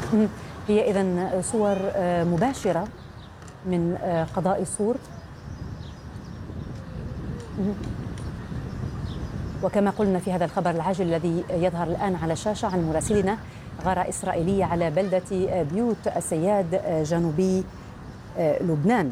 مم. هي إذن صور مباشرة من قضاء صور. مم. وكما قلنا في هذا الخبر العاجل الذي يظهر الآن على الشاشة عن مراسلنا، غارة إسرائيلية على بلدة بيوت السياد جنوبي لبنان.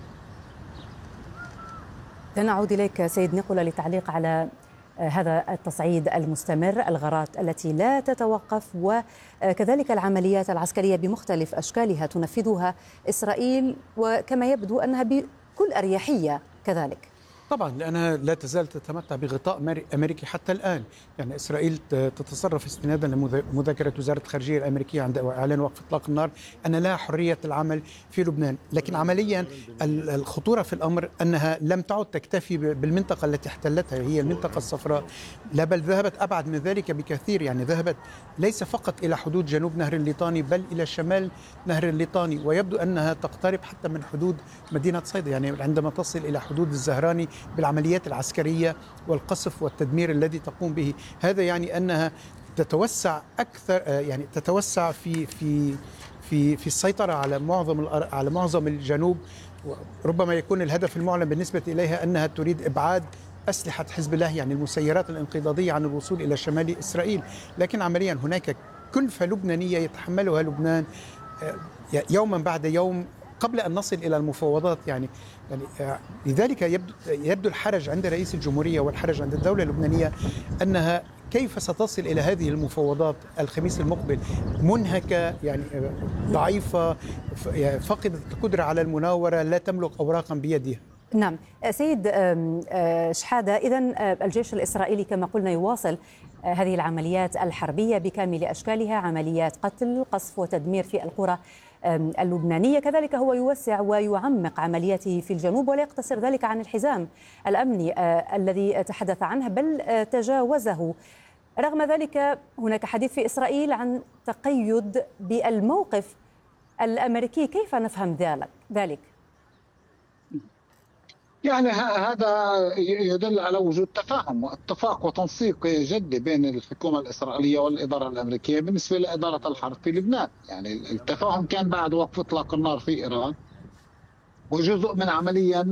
نعود إليك سيد نيكولا للتعليق على هذا التصعيد المستمر، الغارات التي لا تتوقف، وكذلك العمليات العسكرية بمختلف أشكالها تنفذها إسرائيل، وكما يبدو أنها بكل أريحية كذلك. طبعا لأنها لا تزال تتمتع بغطاء أمريكي حتى الآن. يعني إسرائيل تتصرف استنادا لمذكرة وزارة الخارجية الأمريكية عند إعلان وقف إطلاق النار أن لها حرية العمل في لبنان، لكن عمليا الخطورة في الأمر أنها لم تعد تكتفي بالمنطقة التي احتلتها، هي المنطقة الصفراء، لا بل ذهبت أبعد من ذلك بكثير. يعني ذهبت ليس فقط إلى حدود جنوب نهر الليطاني بل إلى شمال نهر الليطاني، ويبدو أنها تقترب حتى من حدود مدينة صيدا. يعني عندما تصل إلى حدود الزهراني بالعمليات العسكرية والقصف والتدمير الذي تقوم به، هذا يعني أنها تتوسع أكثر، يعني تتوسع في السيطرة على معظم الجنوب. ربما يكون الهدف المعلن بالنسبة إليها أنها تريد إبعاد أسلحة حزب الله، يعني المسيرات الانقضاضية، عن الوصول إلى شمال إسرائيل. لكن عمليا هناك كلفة لبنانية يتحملها لبنان يوما بعد يوم قبل أن نصل إلى المفاوضات. يعني لذلك يبدو الحرج عند رئيس الجمهورية والحرج عند الدولة اللبنانية أنها كيف ستصل إلى هذه المفاوضات الخميس المقبل منهكة، يعني ضعيفة، فقدت القدرة على المناورة، لا تملك أوراقا بيدها. نعم سيد شحادة، إذن الجيش الإسرائيلي كما قلنا يواصل هذه العمليات الحربية بكامل أشكالها، عمليات قتل، قصف وتدمير في القرى اللبنانية. كذلك هو يوسع ويعمق عملياته في الجنوب، ولا يقتصر ذلك عن الحزام الأمني الذي تحدث عنه بل تجاوزه. رغم ذلك هناك حديث في إسرائيل عن تقيد بالموقف الأمريكي، كيف نفهم ذلك؟ يعني هذا يدل على وجود تفاهم واتفاق وتنسيق جدي بين الحكومة الإسرائيلية والإدارة الأمريكية بالنسبة لإدارة الحرب في لبنان. يعني التفاهم كان بعد وقف إطلاق النار في إيران، وجزء من عمليا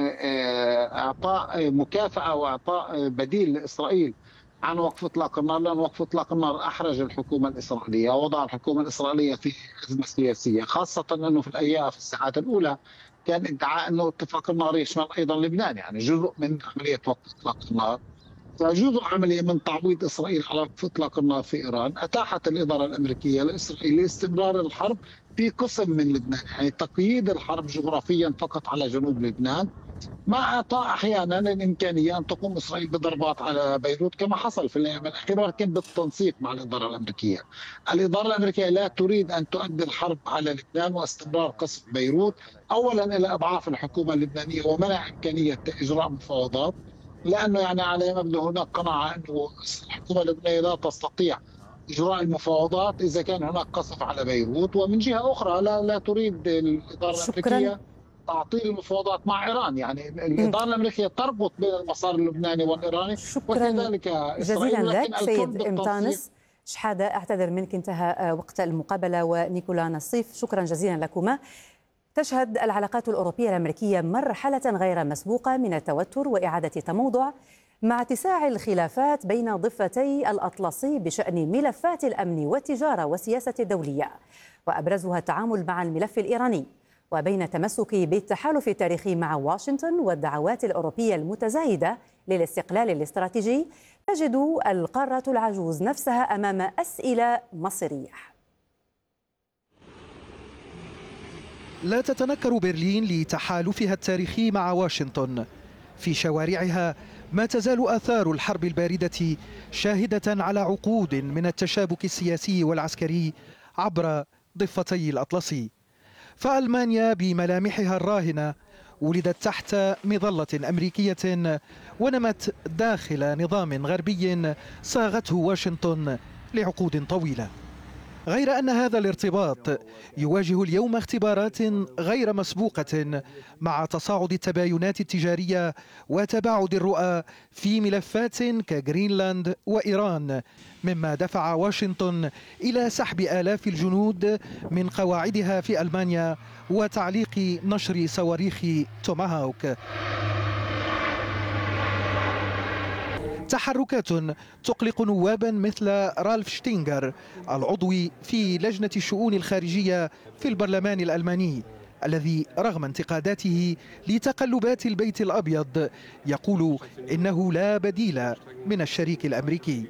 إعطاء مكافأة وإعطاء بديل لإسرائيل عن وقف إطلاق النار، لأن وقف إطلاق النار أحرج الحكومة الإسرائيلية ووضع الحكومة الإسرائيلية في أزمة سياسية، خاصة أنه في الساعات الأولى كان ادعاء أنه اتفاق النار يشمل أيضا لبنان، يعني جزء من عملية وقف إطلاق النار. فجزء عملية من تعويض إسرائيل على وقف إطلاق النار في إيران أتاحت الإدارة الأمريكية لإسرائيل استمرار الحرب في قسم من لبنان، يعني تقييد الحرب جغرافيا فقط على جنوب لبنان، مع إعطاء أحيانا الإمكانية أن تقوم إسرائيل بضربات على بيروت كما حصل في الأيام الأخيرة، ولكن بالتنسيق مع الإدارة الأمريكية. الإدارة الأمريكية لا تريد أن تؤدي الحرب على لبنان واستمرار قصف بيروت، أولا إلى إضعاف الحكومة اللبنانية ومنع إمكانية إجراء مفاوضات، لأنه يعني على مبدأ هناك قناعة أنه الحكومة اللبنانية لا تستطيع إجراء المفاوضات إذا كان هناك قصف على بيروت، ومن جهة أخرى لا تريد الإدارة شكرا. الأمريكية تعطيل المفاوضات مع إيران. يعني الإدارة الأمريكية تربط بين المسار اللبناني والإيراني شكرا وكذلك جزيلا إسرائيل، لك لكن الكل سيد بالتنسيق. إمطانس. شحادة، أعتذر منك، انتهى وقت المقابلة، ونيكولا نصيف، شكرا جزيلا لكما. تشهد العلاقات الأوروبية الأمريكية مرحلة غير مسبوقة من التوتر وإعادة تموضع مع اتساع الخلافات بين ضفتي الأطلسي بشأن ملفات الأمن والتجارة والسياسة الدولية، وأبرزها التعامل مع الملف الإيراني. وبين تمسك بالتحالف التاريخي مع واشنطن والدعوات الأوروبية المتزايدة للاستقلال الاستراتيجي، تجد القارة العجوز نفسها أمام أسئلة مصيرية. لا تتنكر برلين لتحالفها التاريخي مع واشنطن. في شوارعها ما تزال آثار الحرب الباردة شاهدة على عقود من التشابك السياسي والعسكري عبر ضفتي الأطلسي. فألمانيا بملامحها الراهنة ولدت تحت مظلة أمريكية ونمت داخل نظام غربي صاغته واشنطن لعقود طويلة. غير أن هذا الارتباط يواجه اليوم اختبارات غير مسبوقة مع تصاعد التباينات التجارية وتباعد الرؤى في ملفات كغرينلاند وإيران، مما دفع واشنطن إلى سحب آلاف الجنود من قواعدها في ألمانيا وتعليق نشر صواريخ توماهاوك. تحركات تقلق نوابا مثل رالف شتينغر العضو في لجنة الشؤون الخارجية في البرلمان الألماني، الذي رغم انتقاداته لتقلبات البيت الأبيض يقول إنه لا بديل من الشريك الأمريكي.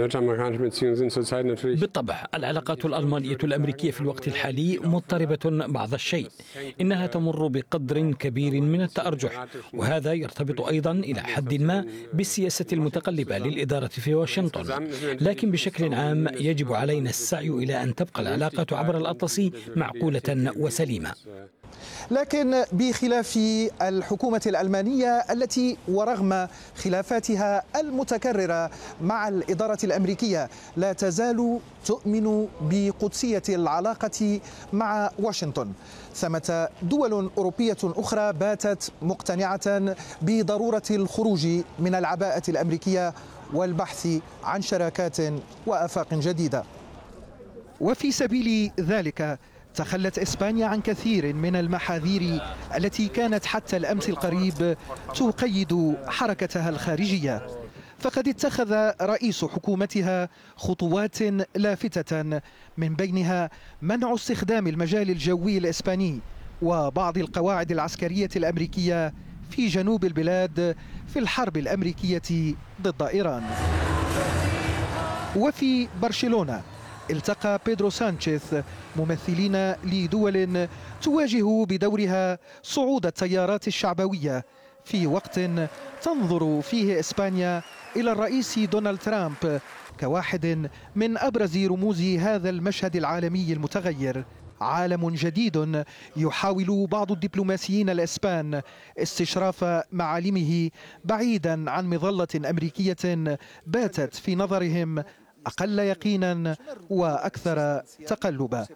بالطبع العلاقات الألمانية الأمريكية في الوقت الحالي مضطربة بعض الشيء، إنها تمر بقدر كبير من التأرجح، وهذا يرتبط أيضا إلى حد ما بالسياسة المتقلبة للإدارة في واشنطن. لكن بشكل عام يجب علينا السعي إلى أن تبقى العلاقات عبر الأطلسي معقولة وسليمة. لكن بخلاف الحكومة الألمانية التي ورغم خلافاتها المتكررة مع الإدارة الأمريكية لا تزال تؤمن بقدسية العلاقة مع واشنطن، ثمة دول أوروبية أخرى باتت مقتنعة بضرورة الخروج من العباءة الأمريكية والبحث عن شراكات وآفاق جديدة. وفي سبيل ذلك تخلت إسبانيا عن كثير من المحاذير التي كانت حتى الأمس القريب تقيد حركتها الخارجية، فقد اتخذ رئيس حكومتها خطوات لافتة، من بينها منع استخدام المجال الجوي الإسباني وبعض القواعد العسكرية الأمريكية في جنوب البلاد في الحرب الأمريكية ضد إيران. وفي برشلونة التقى بيدرو سانشيز ممثلين لدول تواجه بدورها صعود التيارات الشعبوية، في وقت تنظر فيه إسبانيا إلى الرئيس دونالد ترامب كواحد من أبرز رموز هذا المشهد العالمي المتغير. عالم جديد يحاول بعض الدبلوماسيين الإسبان استشراف معالمه بعيدا عن مظلة أمريكية باتت في نظرهم أقل يقينا وأكثر تقلبا.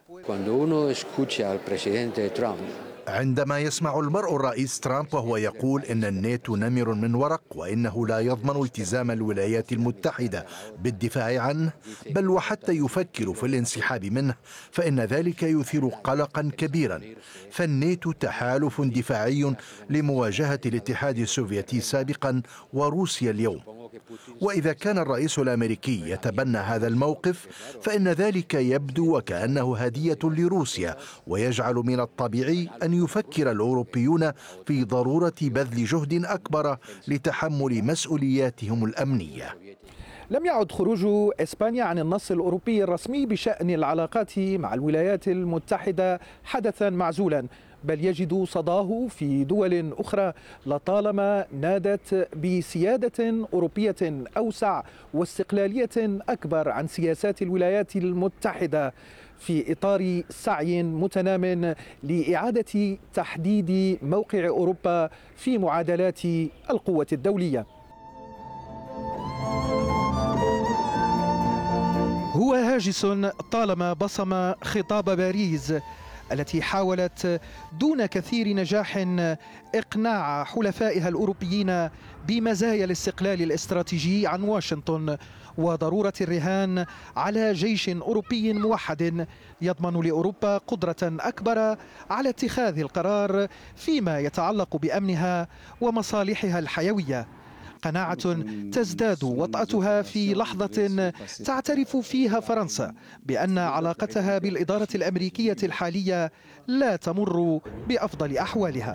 عندما يسمع المرء الرئيس ترامب وهو يقول إن الناتو نمر من ورق وإنه لا يضمن التزام الولايات المتحدة بالدفاع عنه بل وحتى يفكر في الانسحاب منه، فإن ذلك يثير قلقا كبيرا، فالناتو تحالف دفاعي لمواجهة الاتحاد السوفيتي سابقا وروسيا اليوم. وإذا كان الرئيس الأمريكي يتبنى هذا الموقف فإن ذلك يبدو وكأنه هدية لروسيا، ويجعل من الطبيعي أن يفكر الأوروبيون في ضرورة بذل جهد أكبر لتحمل مسؤولياتهم الأمنية. لم يعد خروج إسبانيا عن النص الأوروبي الرسمي بشأن العلاقات مع الولايات المتحدة حدثا معزولا، بل يجد صداه في دول أخرى لطالما نادت بسيادة أوروبية أوسع واستقلالية أكبر عن سياسات الولايات المتحدة، في إطار سعي متنام لإعادة تحديد موقع أوروبا في معادلات القوة الدولية. هو هاجس طالما بصم خطاب باريس التي حاولت دون كثير نجاح إقناع حلفائها الأوروبيين بمزايا الاستقلال الاستراتيجي عن واشنطن وضرورة الرهان على جيش أوروبي موحد يضمن لأوروبا قدرة أكبر على اتخاذ القرار فيما يتعلق بأمنها ومصالحها الحيوية. قناعة تزداد وطأتها في لحظة تعترف فيها فرنسا بأن علاقتها بالإدارة الأمريكية الحالية لا تمر بأفضل أحوالها.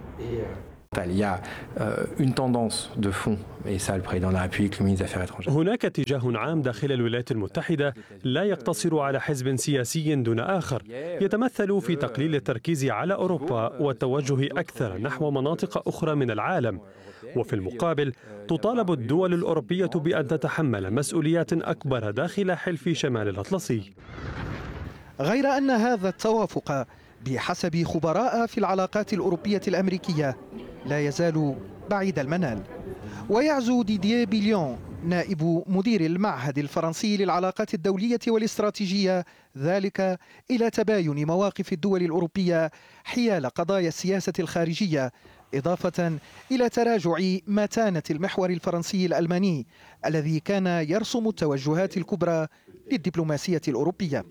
هناك اتجاه عام داخل الولايات المتحدة لا يقتصر على حزب سياسي دون آخر، يتمثل في تقليل التركيز على أوروبا والتوجه أكثر نحو مناطق أخرى من العالم. وفي المقابل تطالب الدول الأوروبية بأن تتحمل مسؤوليات أكبر داخل حلف شمال الأطلسي. غير أن هذا التوافق بحسب خبراء في العلاقات الأوروبية الأمريكية لا يزال بعيد المنال. ويعزو ديدييه بيليون نائب مدير المعهد الفرنسي للعلاقات الدولية والاستراتيجية ذلك إلى تباين مواقف الدول الأوروبية حيال قضايا السياسة الخارجية، إضافة إلى تراجع متانة المحور الفرنسي الألماني الذي كان يرسم التوجهات الكبرى للدبلوماسية الأوروبية.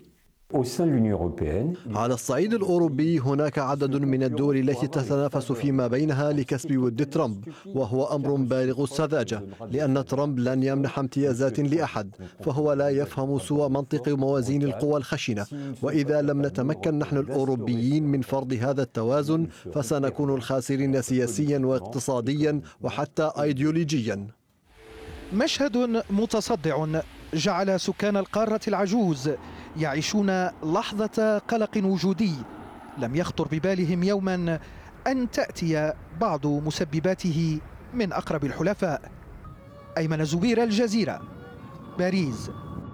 على الصعيد الأوروبي هناك عدد من الدول التي تتنافس فيما بينها لكسب ود ترامب، وهو أمر بالغ السذاجة لأن ترامب لن يمنح امتيازات لأحد، فهو لا يفهم سوى منطق موازين القوى الخشنة، وإذا لم نتمكن نحن الأوروبيين من فرض هذا التوازن فسنكون الخاسرين سياسيا واقتصاديا وحتى أيديولوجيا. مشهد متصدع جعل سكان القارة العجوز يعيشون لحظة قلق وجودي لم يخطر ببالهم يوما أن تأتي بعض مسبباته من أقرب الحلفاء. أيمن زبير، الجزيرة، باريس.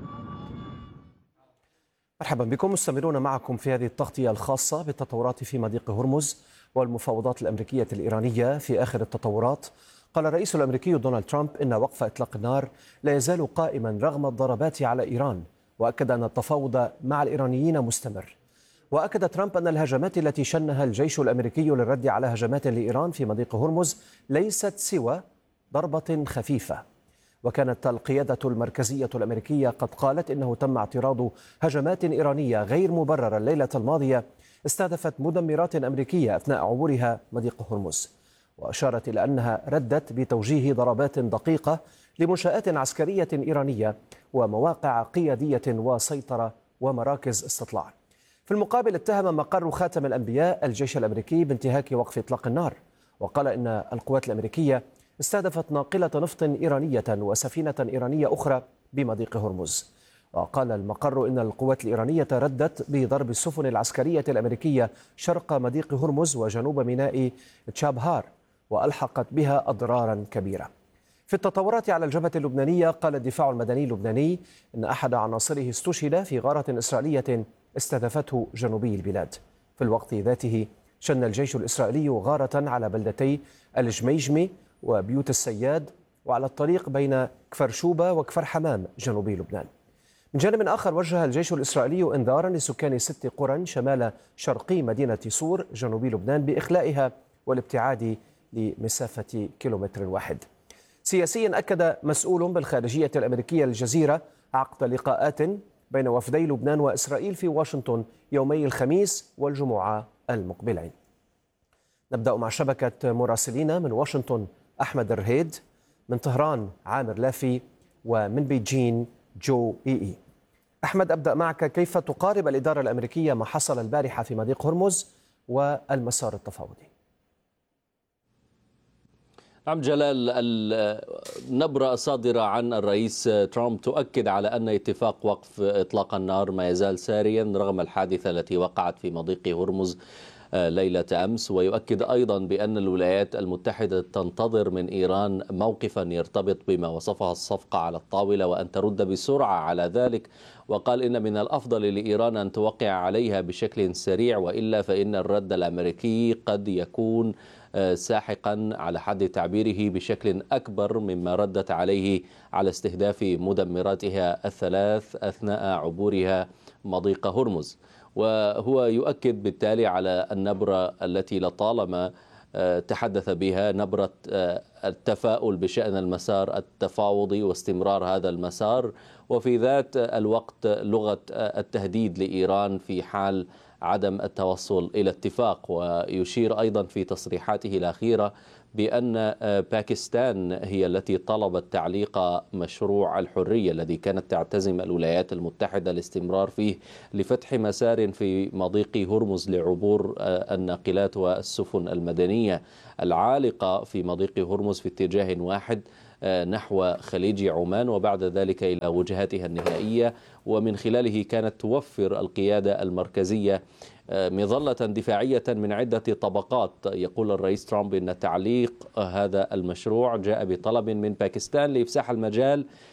مرحبا بكم، مستمرون معكم في هذه التغطية الخاصة بالتطورات في مضيق هرمز والمفاوضات الأمريكية الإيرانية. في آخر التطورات قال الرئيس الأمريكي دونالد ترامب إن وقف إطلاق النار لا يزال قائما رغم الضربات على إيران، وأكد أن التفاوض مع الإيرانيين مستمر. وأكد ترامب أن الهجمات التي شنها الجيش الأمريكي للرد على هجمات لإيران في مضيق هرمز ليست سوى ضربة خفيفة. وكانت القيادة المركزية الأمريكية قد قالت إنه تم اعتراض هجمات إيرانية غير مبررة الليلة الماضية استهدفت مدمرات أمريكية أثناء عبورها مضيق هرمز، وأشارت إلى أنها ردت بتوجيه ضربات دقيقة لمنشآت عسكرية إيرانية ومواقع قيادية وسيطرة ومراكز استطلاع. في المقابل اتهم مقر خاتم الأنبياء الجيش الأمريكي بانتهاك وقف إطلاق النار، وقال إن القوات الأمريكية استهدفت ناقلة نفط إيرانية وسفينة إيرانية أخرى بمضيق هرمز. وقال المقر إن القوات الإيرانية ردت بضرب السفن العسكرية الأمريكية شرق مضيق هرمز وجنوب ميناء تشابهار، وألحقت بها أضرارا كبيرة. في التطورات على الجبهة اللبنانية قال الدفاع المدني اللبناني إن أحد عناصره استشهد في غارة إسرائيلية استهدفته جنوبي البلاد. في الوقت ذاته شن الجيش الإسرائيلي غارة على بلدتي الجميجمي وبيوت السياد وعلى الطريق بين كفر شوبة وكفر حمام جنوبي لبنان. من جانب آخر وجه الجيش الإسرائيلي إنذارا لسكان 6 قرى شمال شرقي مدينة صور جنوبي لبنان بإخلائها والابتعاد لمسافة كيلومتر واحد. سياسيا أكد مسؤول بالخارجية الأمريكية للجزيرة عقد لقاءات بين وفدي لبنان وإسرائيل في واشنطن يومي الخميس والجمعة المقبلين. نبدأ مع شبكة مراسلين من واشنطن أحمد الرهيد، من طهران عامر لافي، ومن بيجين جو إي. أحمد، أبدأ معك، كيف تقارب الإدارة الأمريكية ما حصل البارحة في مضيق هرمز والمسار التفاوضي؟ نعم جلال، النبرة الصادرة عن الرئيس ترامب تؤكد على أن اتفاق وقف إطلاق النار ما يزال ساريا رغم الحادثة التي وقعت في مضيق هرمز ليلة أمس، ويؤكد أيضا بأن الولايات المتحدة تنتظر من إيران موقفا يرتبط بما وصفها الصفقة على الطاولة وأن ترد بسرعة على ذلك. وقال إن من الأفضل لإيران أن توقع عليها بشكل سريع، وإلا فإن الرد الأمريكي قد يكون ساحقا على حد تعبيره بشكل أكبر مما ردت عليه على استهداف مدمراتها الثلاث أثناء عبورها مضيق هرمز. وهو يؤكد بالتالي على النبرة التي لطالما تحدث بها، نبرة التفاؤل بشأن المسار التفاوضي واستمرار هذا المسار، وفي ذات الوقت لغة التهديد لإيران في حال عدم التوصل إلى اتفاق. ويشير أيضا في تصريحاته الأخيرة بأن باكستان هي التي طلبت تعليق مشروع الحرية الذي كانت تعتزم الولايات المتحدة الاستمرار فيه لفتح مسار في مضيق هرمز لعبور الناقلات والسفن المدنية العالقة في مضيق هرمز في اتجاه واحد نحو خليج عمان وبعد ذلك إلى وجهاتها النهائية، ومن خلاله كانت توفر القيادة المركزية مظلة دفاعية من عدة طبقات. يقول الرئيس ترامب إن تعليق هذا المشروع جاء بطلب من باكستان لإفساح المجال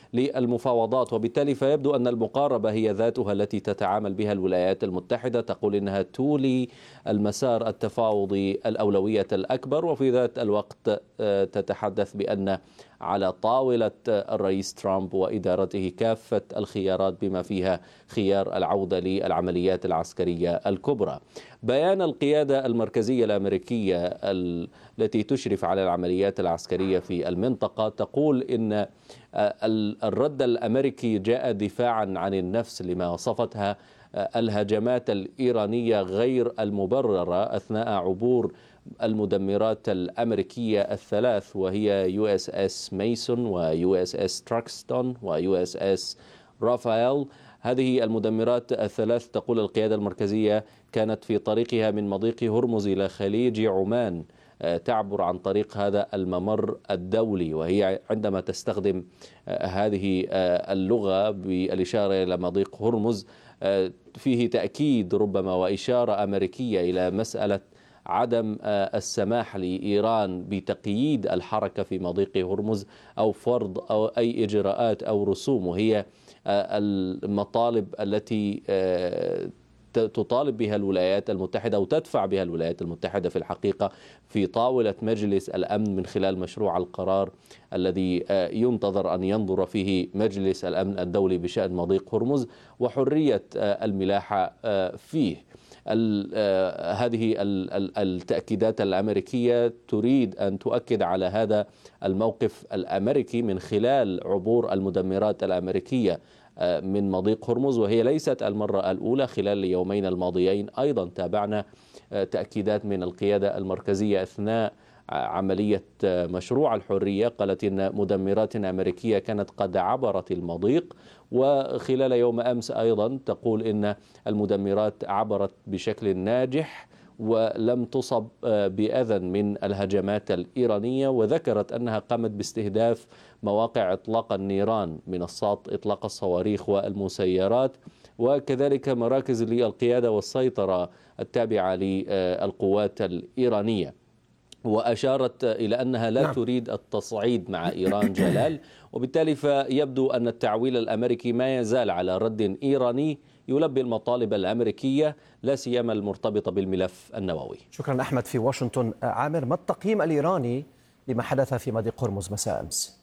للمفاوضات، وبالتالي فيبدو أن المقاربة هي ذاتها التي تتعامل بها الولايات المتحدة، تقول إنها تولي المسار التفاوضي الأولوية الأكبر، وفي ذات الوقت تتحدث بأن على طاولة الرئيس ترامب وإدارته كافة الخيارات بما فيها خيار العودة للعمليات العسكرية الكبرى. بيان القيادة المركزية الأمريكية التي تشرف على العمليات العسكرية في المنطقة تقول إن الرد الأمريكي جاء دفاعا عن النفس لما وصفتها الهجمات الإيرانية غير المبررة أثناء عبور المدمرات الأمريكية الثلاث، وهي USS ميسون وUSS تراكستون وUSS رافائيل. هذه المدمرات الثلاث تقول القيادة المركزية كانت في طريقها من مضيق هرمز إلى خليج عمان، تعبر عن طريق هذا الممر الدولي، وهي عندما تستخدم هذه اللغة بالإشارة إلى مضيق هرمز فيه تأكيد ربما وإشارة أمريكية إلى مسألة عدم السماح لإيران بتقييد الحركة في مضيق هرمز أو فرض أو أي إجراءات أو رسوم، وهي المطالب التي تطالب بها الولايات المتحدة أو تدفع بها الولايات المتحدة في الحقيقة في طاولة مجلس الأمن من خلال مشروع القرار الذي ينتظر أن ينظر فيه مجلس الأمن الدولي بشأن مضيق هرمز وحرية الملاحة فيه. هذه التأكيدات الأمريكية تريد أن تؤكد على هذا الموقف الأمريكي من خلال عبور المدمرات الأمريكية من مضيق هرمز، وهي ليست المرة الأولى. خلال اليومين الماضيين أيضا تابعنا تأكيدات من القيادة المركزية أثناء عملية مشروع الحرية، قالت إن مدمرات أمريكية كانت قد عبرت المضيق، وخلال يوم أمس أيضا تقول إن المدمرات عبرت بشكل ناجح ولم تصب بأذى من الهجمات الإيرانية، وذكرت أنها قامت باستهداف مواقع إطلاق النيران، منصات إطلاق الصواريخ والمسيرات، وكذلك مراكز للقيادة والسيطرة التابعة للقوات الإيرانية. وأشارت إلى أنها لا تريد التصعيد مع إيران جلال، وبالتالي فيبدو أن التعويل الأمريكي ما يزال على رد إيراني يلبي المطالب الأمريكية لا سيما المرتبطة بالملف النووي. شكرا أحمد في واشنطن. عامر، ما التقييم الإيراني لما حدث في مضيق هرمز مساء أمس؟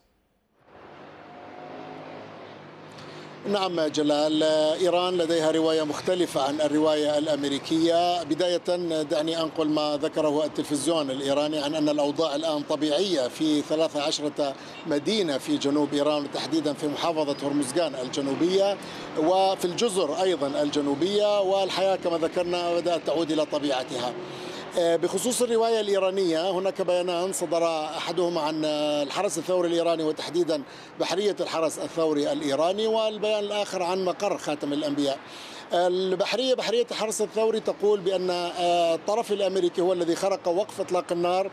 نعم جلال، إيران لديها رواية مختلفة عن الرواية الأمريكية. بداية دعني أنقل ما ذكره التلفزيون الإيراني عن أن الأوضاع الآن طبيعية في 13 مدينة في جنوب إيران، وتحديدا في محافظة هرمزغان الجنوبية وفي الجزر أيضا الجنوبية، والحياة كما ذكرنا بدأت تعود إلى طبيعتها. بخصوص الرواية الإيرانية هناك بيانان صدر أحدهما عن الحرس الثوري الإيراني وتحديدا بحرية الحرس الثوري الإيراني، والبيان الآخر عن مقر خاتم الأنبياء. بحرية الحرس الثوري تقول بأن الطرف الأمريكي هو الذي خرق وقف إطلاق النار،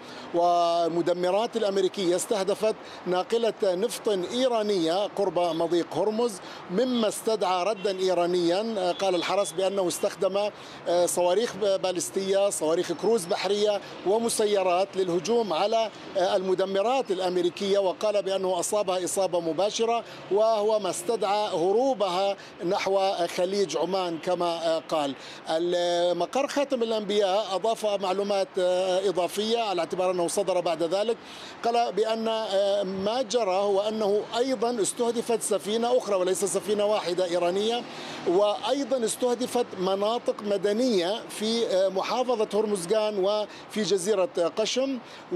ومدمرات الأمريكية استهدفت ناقلة نفط إيرانية قرب مضيق هرمز، مما استدعى ردا إيرانيا. قال الحرس بأنه استخدم صواريخ باليستية، صواريخ كروز بحرية ومسيرات للهجوم على المدمرات الأمريكية، وقال بأنه أصابها إصابة مباشرة، وهو ما استدعى هروبها نحو خليج عمان كما قال. مقر خاتم الأنبياء أضاف معلومات إضافية على اعتبار أنه صدر بعد ذلك. قال بأن ما جرى هو أنه أيضا استهدفت سفينة أخرى وليس سفينة واحدة إيرانية، وأيضا استهدفت مناطق مدنية في محافظة هرمزغان وفي جزيرة قشم،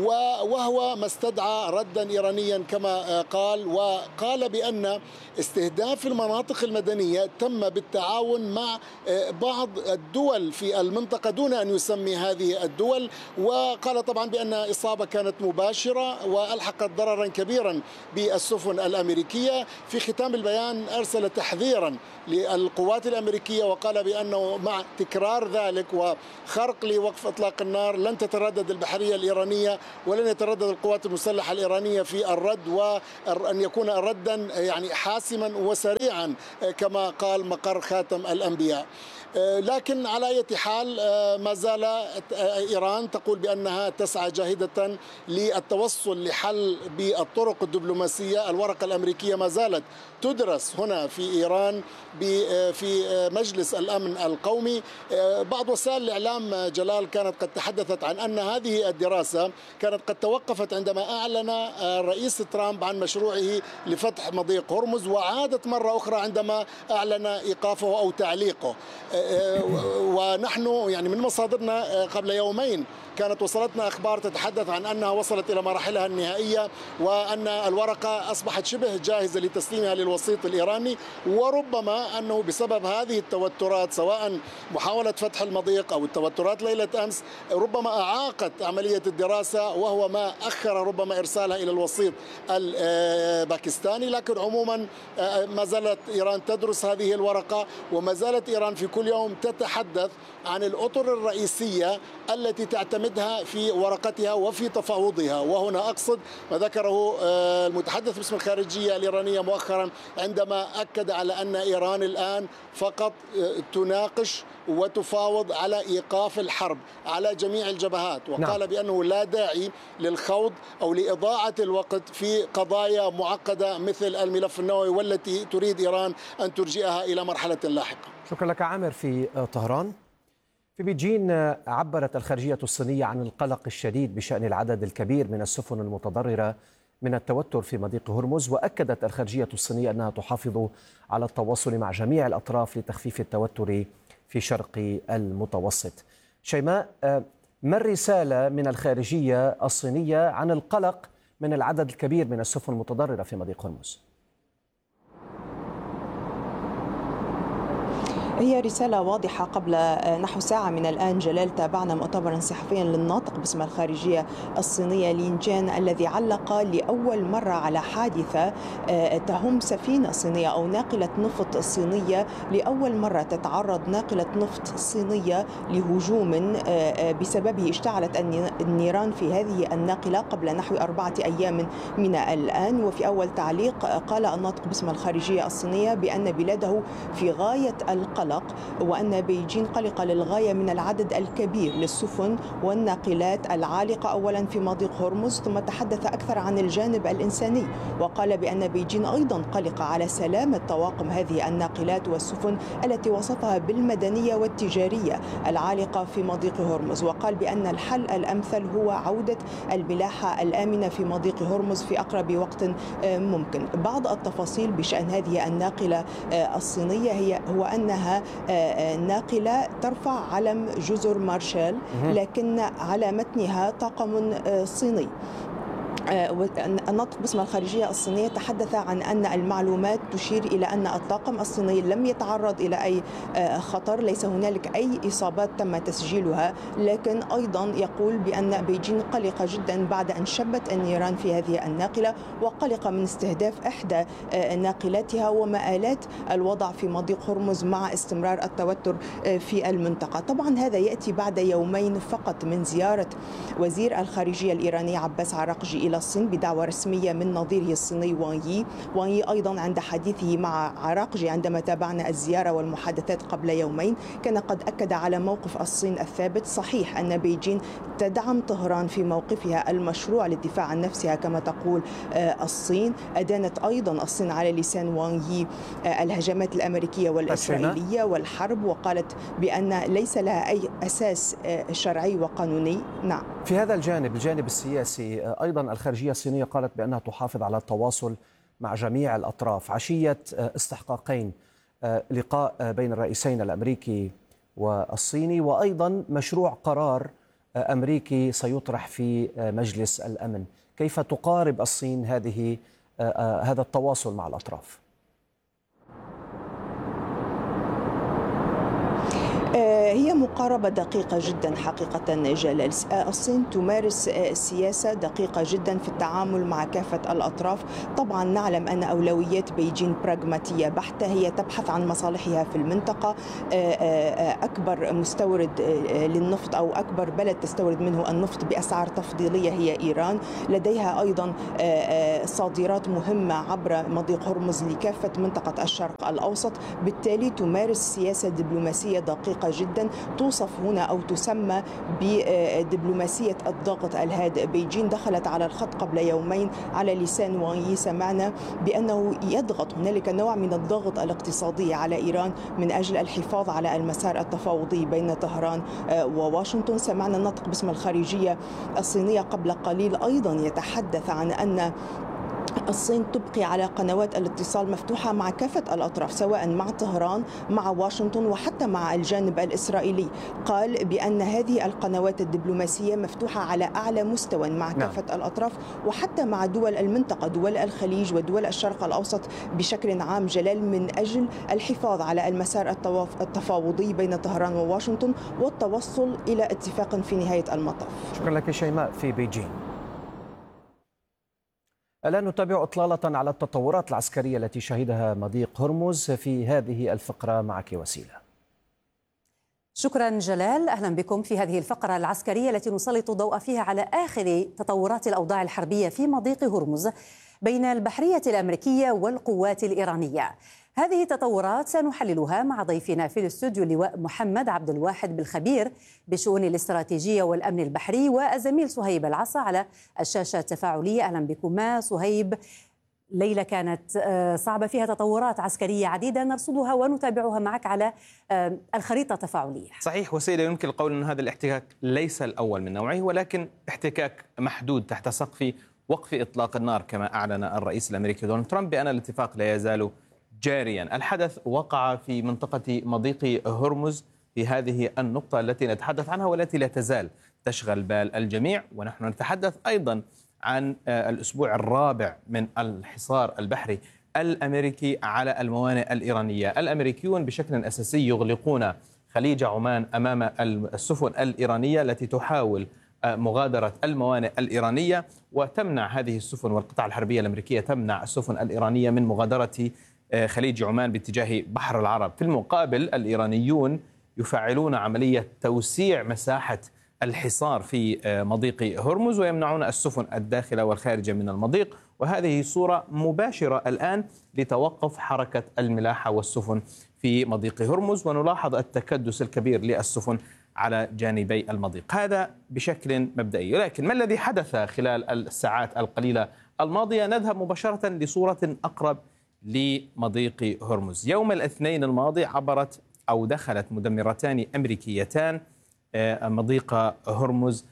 وهو ما استدعى ردا إيرانيا كما قال. وقال بأن استهداف المناطق المدنية تم بالتعاون مع بعض الدول في المنطقة دون أن يسمي هذه الدول، وقال طبعا بأن إصابة كانت مباشرة وألحقت ضررا كبيرا بالسفن الأمريكية. في ختام البيان أرسل تحذيرا للقوات الأمريكية وقال بأنه مع تكرار ذلك وخرق لوقف إطلاق النار لن تتردد البحرية الإيرانية ولن يتردد القوات المسلحة الإيرانية في الرد، وأن يكون ردا يعني حاسما وسريعا كما قال مقر خاتم الأنبياء. الأنبياء. لكن على أي حال ما زال إيران تقول بأنها تسعى جاهدة للتوصل لحل بالطرق الدبلوماسية. الورقة الأمريكية ما زالت تدرس هنا في إيران في مجلس الأمن القومي. بعض وسائل الإعلام جلال كانت قد تحدثت عن أن هذه الدراسة كانت قد توقفت عندما أعلن الرئيس ترامب عن مشروعه لفتح مضيق هرمز، وعادت مرة أخرى عندما أعلن إيقافه أو تعليقه. ونحن يعني من مصادرنا قبل يومين كانت وصلتنا أخبار تتحدث عن أنها وصلت إلى مراحلها النهائية، وأن الورقة أصبحت شبه جاهزة لتسليمها للوسيط الإيراني. وربما أنه بسبب هذه التوترات، سواء محاولة فتح المضيق أو التوترات ليلة أمس، ربما أعاقت عملية الدراسة، وهو ما أخر ربما إرسالها إلى الوسيط الباكستاني. لكن عموما ما زالت إيران تدرس هذه الورقة، وما زالت إيران في كل يوم تتحدث عن الأطر الرئيسية التي تعتمدها في ورقتها وفي تفاوضها. وهنا أقصد ما ذكره المتحدث باسم الخارجية الإيرانية مؤخرا عندما أكد على أن إيران الآن فقط تناقش وتفاوض على إيقاف الحرب على جميع الجبهات، وقال بأنه لا داعي للخوض أو لإضاعة الوقت في قضايا معقدة مثل الملف النووي، والتي تريد إيران أن ترجئها إلى مرحلة لاحقة. شكرا لك عامر في طهران. في بيجين عبرت الخارجية الصينية عن القلق الشديد بشأن العدد الكبير من السفن المتضررة من التوتر في مضيق هرمز، وأكدت الخارجية الصينية أنها تحافظ على التواصل مع جميع الأطراف لتخفيف التوتر في شرق المتوسط. شيماء، ما الرسالة من الخارجية الصينية عن القلق من العدد الكبير من السفن المتضررة في مضيق هرمز؟ هي رسالة واضحة. قبل نحو ساعة من الآن جلال تابعنا مؤتمرا صحفيا للناطق باسم الخارجية الصينية لين جان، الذي علق لأول مرة على حادثة تهم سفينة صينية أو ناقلة نفط صينية. لأول مرة تتعرض ناقلة نفط صينية لهجوم بسببه اشتعلت النيران في هذه الناقلة قبل نحو 4 أيام من الآن. وفي أول تعليق قال الناطق باسم الخارجية الصينية بأن بلاده في غاية القلق، وأن بيجين قلقة للغاية من العدد الكبير للسفن والناقلات العالقة أولا في مضيق هرمز، ثم تحدث أكثر عن الجانب الإنساني، وقال بأن بيجين أيضا قلقة على سلامة طواقم هذه الناقلات والسفن التي وصفها بالمدنية والتجارية العالقة في مضيق هرمز. وقال بأن الحل الأمثل هو عودة الملاحة الآمنة في مضيق هرمز في أقرب وقت ممكن. بعض التفاصيل بشأن هذه الناقلة الصينية هو أنها ناقلة ترفع علم جزر مارشال، لكن على متنها طاقم صيني. الناطق باسم الخارجية الصينية تحدث عن أن المعلومات تشير إلى أن الطاقم الصيني لم يتعرض إلى أي خطر، ليس هنالك أي إصابات تم تسجيلها، لكن أيضا يقول بأن بيجين قلقة جدا بعد أن شبت النيران في هذه الناقلة، وقلقة من استهداف إحدى ناقلاتها ومآلات الوضع في مضيق هرمز مع استمرار التوتر في المنطقة. طبعا هذا يأتي بعد يومين فقط من زيارة وزير الخارجية الإيراني عباس عراقجي إلى الصين بدعوة رسمية من نظيره الصيني وان يي أيضا عند حديثه مع عراقجي عندما تابعنا الزيارة والمحادثات قبل يومين كان قد أكد على موقف الصين الثابت. صحيح أن بيجين تدعم طهران في موقفها المشروع للدفاع عن نفسها كما تقول الصين. أدانت أيضا الصين على لسان وان يي الهجمات الأمريكية والإسرائيلية والحرب، وقالت بأن ليس لها أي أساس شرعي وقانوني. نعم. في هذا الجانب السياسي أيضا الخارجية الصينية قالت بأنها تحافظ على التواصل مع جميع الأطراف. عشية استحقاقين، لقاء بين الرئيسين الأمريكي والصيني، وأيضا مشروع قرار أمريكي سيطرح في مجلس الأمن. كيف تقارب الصين هذا التواصل مع الأطراف؟ هي مقاربة دقيقة جدا حقيقة جلال. الصين تمارس سياسة دقيقة جدا في التعامل مع كافة الأطراف. طبعا نعلم أن أولويات بيجين براغماتية بحتة، هي تبحث عن مصالحها في المنطقة. أكبر مستورد للنفط أو أكبر بلد تستورد منه النفط بأسعار تفضيلية هي إيران. لديها أيضا صادرات مهمة عبر مضيق هرمز لكافة منطقة الشرق الأوسط. بالتالي تمارس سياسة دبلوماسية دقيقة جدا توصف هنا أو تسمى بدبلوماسية الضغط الهادئ. بيجين دخلت على الخط قبل يومين على لسان وانغي، سمعنا بأنه يضغط، هنالك نوع من الضغط الاقتصادي على إيران من أجل الحفاظ على المسار التفاوضي بين طهران وواشنطن. سمعنا الناطق باسم الخارجية الصينية قبل قليل أيضا يتحدث عن أن الصين تبقي على قنوات الاتصال مفتوحة مع كافة الأطراف، سواء مع طهران مع واشنطن وحتى مع الجانب الإسرائيلي. قال بأن هذه القنوات الدبلوماسية مفتوحة على أعلى مستوى مع كافة الأطراف وحتى مع دول المنطقة، دول الخليج ودول الشرق الأوسط بشكل عام جلال، من أجل الحفاظ على المسار التفاوضي بين طهران وواشنطن والتوصل إلى اتفاق في نهاية المطاف. شكرا لك شيماء في بيجين. الآن نتابع إطلالة على التطورات العسكرية التي شهدها مضيق هرمز في هذه الفقرة. معك وسيلة. شكرا جلال، أهلا بكم في هذه الفقرة العسكرية التي نسلط الضوء فيها على آخر تطورات الأوضاع الحربية في مضيق هرمز بين البحرية الأمريكية والقوات الإيرانية. هذه التطورات سنحللها مع ضيفنا في الاستوديو اللواء محمد عبد الواحد بالخبير بشؤون الاستراتيجية والأمن البحري، والزميل صهيب العصا على الشاشة التفاعلية. أهلا بكما. صهيب، ليلة كانت صعبة فيها تطورات عسكرية عديدة نرصدها ونتابعها معك على الخريطة التفاعلية. صحيح وسيلة، يمكن القول أن هذا الاحتكاك ليس الأول من نوعه، ولكن احتكاك محدود تحت سقف وقف إطلاق النار كما أعلن الرئيس الأمريكي دونالد ترامب بأن الاتفاق لا يزال جاريا. الحدث وقع في منطقة مضيق هرمز في هذه النقطة التي نتحدث عنها والتي لا تزال تشغل بال الجميع، ونحن نتحدث أيضا عن الأسبوع الرابع من الحصار البحري الأمريكي على الموانئ الإيرانية. الأمريكيون بشكل أساسي يغلقون خليج عمان أمام السفن الإيرانية التي تحاول مغادرة الموانئ الإيرانية، وتمنع هذه السفن، والقطاع الحربية الأمريكية تمنع السفن الإيرانية من مغادرة خليج عمان باتجاه بحر العرب. في المقابل الإيرانيون يفعلون عملية توسيع مساحة الحصار في مضيق هرمز ويمنعون السفن الداخلة والخارجة من المضيق، وهذه صورة مباشرة الآن لتوقف حركة الملاحة والسفن في مضيق هرمز، ونلاحظ التكدس الكبير للسفن على جانبي المضيق. هذا بشكل مبدئي، لكن ما الذي حدث خلال الساعات القليلة الماضية؟ نذهب مباشرة لصورة أقرب لمضيق هرمز. يوم الاثنين الماضي عبرت أو دخلت مدمرتان أمريكيتان مضيق هرمز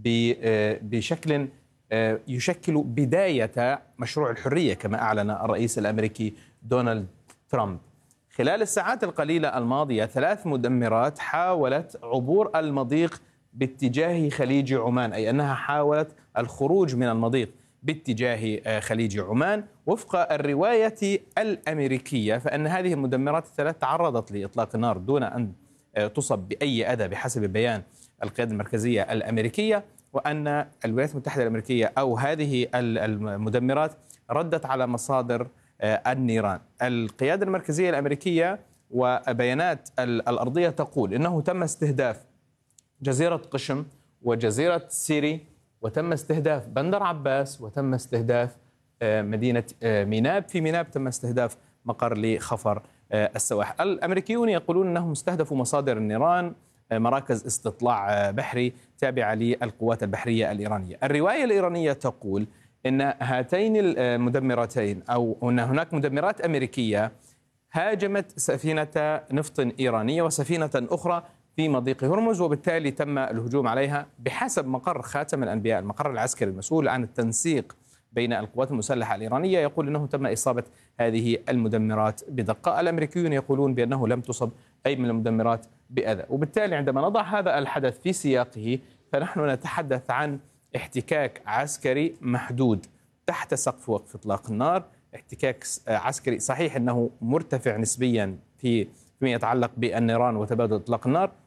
بشكل يشكل بداية مشروع الحرية كما أعلن الرئيس الأمريكي دونالد ترامب. خلال الساعات القليلة الماضية 3 مدمرات حاولت عبور المضيق باتجاه خليج عمان، أي أنها حاولت الخروج من المضيق باتجاه خليج عمان. وفق الرواية الأمريكية فإن هذه المدمرات الثلاث تعرضت لإطلاق النار دون أن تصب بأي أذى بحسب بيان القيادة المركزية الأمريكية، وأن الولايات المتحدة الأمريكية أو هذه المدمرات ردت على مصادر النيران. القيادة المركزية الأمريكية وبيانات الأرضية تقول إنه تم استهداف جزيرة قشم وجزيرة سيري، وتم استهداف بندر عباس، وتم استهداف مدينة ميناب. في ميناب تم استهداف مقر لخفر السواحل. الأمريكيون يقولون أنهم استهدفوا مصادر النيران، مراكز استطلاع بحري تابعة للقوات البحرية الإيرانية. الرواية الإيرانية تقول أن هاتين المدمرتين أو أن هناك مدمرات أمريكية هاجمت سفينة نفط إيرانية وسفينة أخرى في مضيق هرمز، وبالتالي تم الهجوم عليها بحسب مقر خاتم الأنبياء، المقر العسكري المسؤول عن التنسيق بين القوات المسلحة الإيرانية، يقول أنه تم إصابة هذه المدمرات بدقة. الأمريكيون يقولون بأنه لم تصب أي من المدمرات بأذى. وبالتالي عندما نضع هذا الحدث في سياقه فنحن نتحدث عن احتكاك عسكري محدود تحت سقف وقف إطلاق النار، احتكاك عسكري صحيح أنه مرتفع نسبيا فيما يتعلق بالنيران وتبادل إطلاق النار،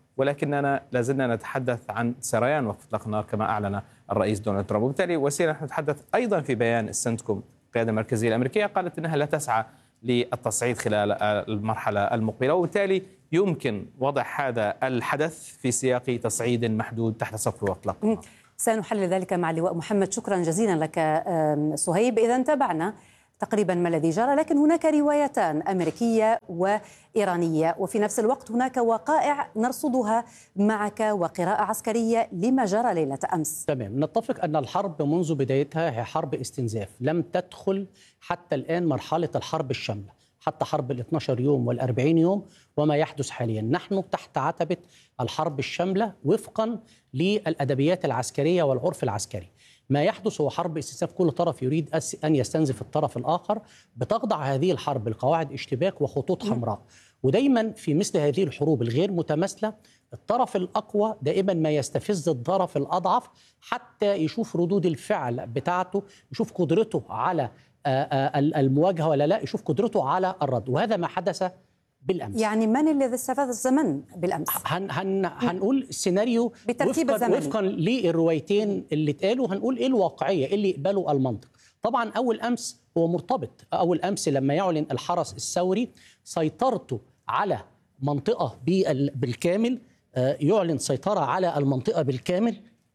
ولكننا لازلنا نتحدث عن سريان وقف إطلاق النار كما أعلن الرئيس دونالد ترامب. وبالتالي وسيلة نحن نتحدث أيضا في بيان السنتكوم القيادة المركزية الأمريكية قالت أنها لا تسعى للتصعيد خلال المرحلة المقبلة، وبالتالي يمكن وضع هذا الحدث في سياق تصعيد محدود تحت سقف وإطلاق النار. سنحلل ذلك مع اللواء محمد. شكرا جزيلا لك صهيب. إذا تابعنا تقريبا ما الذي جرى، لكن هناك روايتان أمريكية وإيرانية، وفي نفس الوقت هناك وقائع نرصدها معك وقراءة عسكرية لما جرى ليلة أمس. تمام، نتفق أن الحرب منذ بدايتها هي حرب استنزاف، لم تدخل حتى الآن مرحلة الحرب الشاملة، حتى حرب 12 يوم وال40 يوم وما يحدث حاليا. نحن تحت عتبة الحرب الشاملة وفقا للأدبيات العسكرية والعرف العسكري. ما يحدث هو حرب استنزاف، كل طرف يريد أن يستنزف الطرف الآخر. بتخضع هذه الحرب لقواعد اشتباك وخطوط حمراء، ودايما في مثل هذه الحروب الغير متماثلة الطرف الأقوى دائما ما يستفز الطرف الأضعف حتى يشوف ردود الفعل بتاعته، يشوف قدرته على المواجهة ولا لا، يشوف قدرته على الرد، وهذا ما حدث بالأمس. يعني من الذي استفاد الزمن بالأمس؟ هنقول السيناريو بترتيب الزمني وفقا للروايتين اللي اتقالوا، هنقول ايه الواقعية، ايه اللي يقبله المنطق. طبعا أول أمس هو مرتبط، أول أمس لما يعلن الحرس الثوري سيطرته على منطقة بالكامل، يعلن سيطرة على المنطقة بالكامل،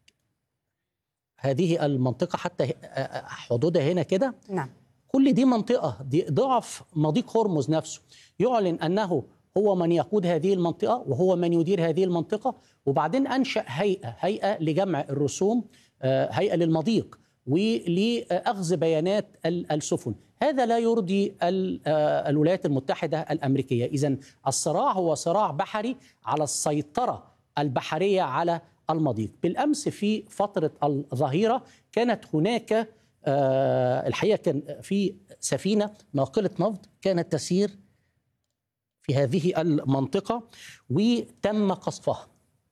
هذه المنطقة حتى حدودها هنا كده. نعم. كل دي منطقة دي ضعف مضيق هرمز نفسه، يعلن أنه هو من يقود هذه المنطقة وهو من يدير هذه المنطقة، وبعدين أنشأ هيئة لجمع الرسوم، هيئة للمضيق ولأخذ بيانات السفن. هذا لا يرضي الولايات المتحدة الأمريكية. إذن الصراع هو صراع بحري على السيطرة البحرية على المضيق. بالأمس في فترة الظهيرة كانت هناك الحقيقة كان في سفينة ناقلة نفط كانت تسير في هذه المنطقة وتم قصفها.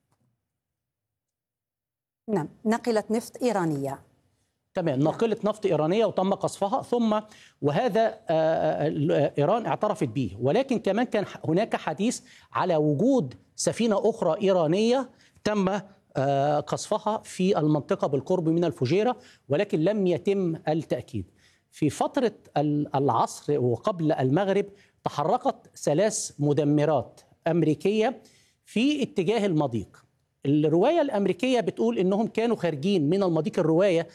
نعم، ناقلة نفط إيرانية. تمام، ناقلة نفط إيرانية وتم قصفها، ثم وهذا إيران اعترفت به، ولكن كمان كان هناك حديث على وجود سفينة أخرى إيرانية تم قصفها في المنطقة بالقرب من الفجيرة، ولكن لم يتم التأكيد. في فترة العصر وقبل المغرب تحركت 3 مدمرات أمريكية في اتجاه المضيق. الرواية الأمريكية بتقول إنهم كانوا خارجين من المضيق، الرواية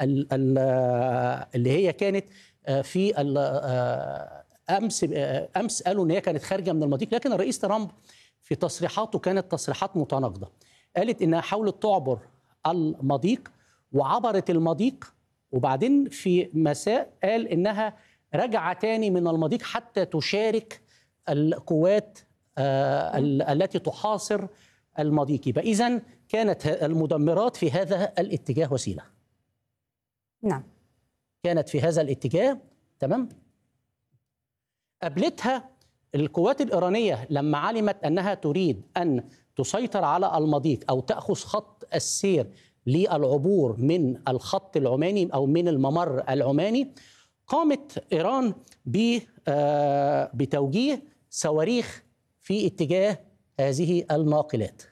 اللي هي كانت في أمس قالوا إن هي كانت خارجة من المضيق، لكن الرئيس ترامب في تصريحاته كانت تصريحات متناقضة. قالت إنها حاولت تعبر المضيق وعبرت المضيق، وبعدين في مساء قال إنها رجع تاني من المضيق حتى تشارك القوات التي تحاصر المضيق. يبقى إذن كانت المدمرات في هذا الاتجاه وسيلة. نعم، كانت في هذا الاتجاه. تمام. قابلتها القوات الإيرانية لما علمت أنها تريد أن تسيطر على المضيق أو تأخذ خط السير للعبور من الخط العماني أو من الممر العماني، قامت إيران بتوجيه صواريخ في اتجاه هذه الناقلات،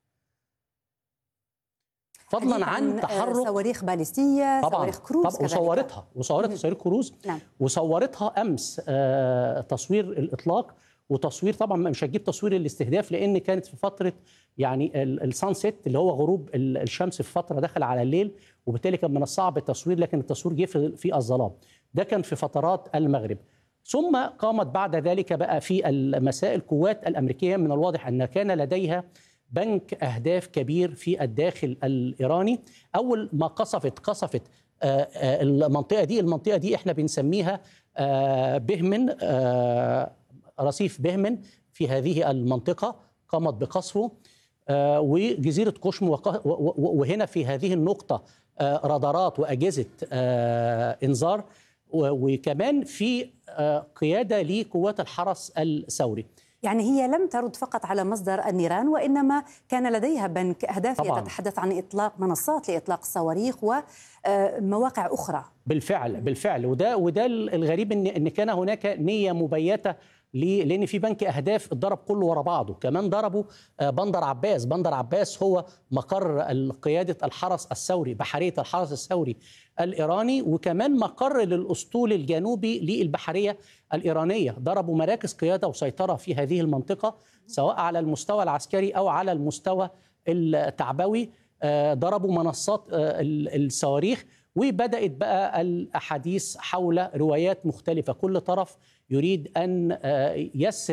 فضلا عن تحرك صواريخ باليستية، صواريخ كروز، وصورتها صواريخ كروز. نعم. وصورتها أمس تصوير الإطلاق، وتصوير طبعا مش هتجيب تصوير الاستهداف لأن كانت في فترة يعني السانسيت اللي هو غروب الشمس في فترة دخل على الليل، وبالتالي كان من الصعب التصوير، لكن التصوير جه في الظلام. ده كان في فترات المغرب. ثم قامت بعد ذلك بقى في المساء القوات الأمريكية من الواضح أن كان لديها بنك أهداف كبير في الداخل الإيراني. أول ما قصفت المنطقة دي احنا بنسميها بهمن، رصيف بهمن في هذه المنطقة قامت بقصفه، وجزيرة قشم، وهنا في هذه النقطة رادارات وأجهزة إنذار، وكمان في قيادة لقوات الحرس الثوري. يعني هي لم ترد فقط على مصدر النيران، وإنما كان لديها بنك أهداف يتحدث عن إطلاق منصات لإطلاق الصواريخ ومواقع أخرى. بالفعل وده الغريب إن كان هناك نية مبيتة لان في بنك اهداف اتضرب كله ورا بعضه. كمان ضربوا بندر عباس. بندر عباس هو مقر قياده الحرس الثوري، بحريه الحرس الثوري الايراني، وكمان مقر للاسطول الجنوبي للبحريه الايرانيه. ضربوا مراكز قياده وسيطره في هذه المنطقه سواء على المستوى العسكري او على المستوى التعبوي. ضربوا منصات الصواريخ، وبدأت بقى الأحاديث حول روايات مختلفة. كل طرف يريد أن يسرد